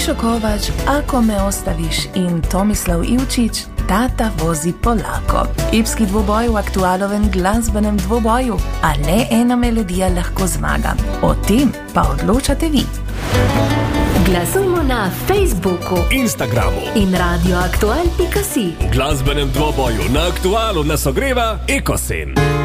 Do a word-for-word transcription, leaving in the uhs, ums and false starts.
Mišo Kovač, Ako me ostaviš in Tomislav Ivčić, Tata vozi polako. Epski dvoboj v aktualovem glasbenem dvoboju, a le ena melodija lahko zmaga. O tem pa odločate vi. Glasujmo na Facebooku, Instagramu in radioaktual pika si. V glasbenem dvoboju na Aktualu nas ogreva Ekosen.